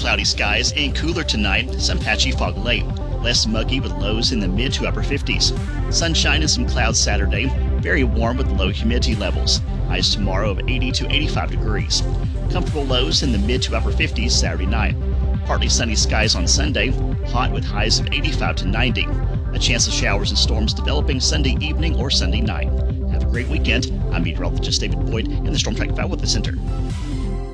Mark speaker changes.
Speaker 1: cloudy skies and cooler tonight, some patchy fog late. Less muggy with lows in the mid to upper 50s. Sunshine and some clouds Saturday, very warm with low humidity levels. Highs tomorrow of 80 to 85 degrees. Comfortable lows in the mid to upper 50s Saturday night. Partly sunny skies on Sunday, hot with highs of 85 to 90. A chance of showers and storms developing Sunday evening or Sunday night. Have a great weekend. I'm meteorologist David Boyd in the Storm Track 5 Weather Center.